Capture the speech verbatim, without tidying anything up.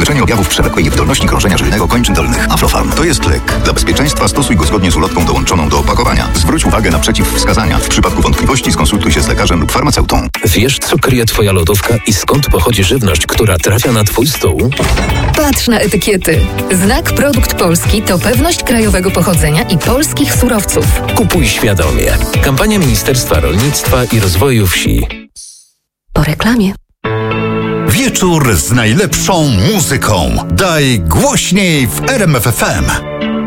Leczenie objawów przewlekłej niewydolności krążenia żylnego kończyn dolnych. Aflofarm to jest lek. Dla bezpieczeństwa stosuj go zgodnie z ulotką dołączoną do opakowania. Zwróć uwagę na przeciwwskazania. W przypadku wątpliwości skonsultuj się z lekarzem lub farmaceutą. Wiesz, co kryje twoja lodówka i skąd pochodzi żywność, która trafia na twój stół? Patrz na etykiety. Znak Produkt Polski to pewność krajowego pochodzenia i polskich surowców. Kupuj świadomie. Kampania Ministerstwa Rolnictwa i Rozwoju Wsi. Po reklamie. Wieczór z najlepszą muzyką. Daj głośniej w R M F F M.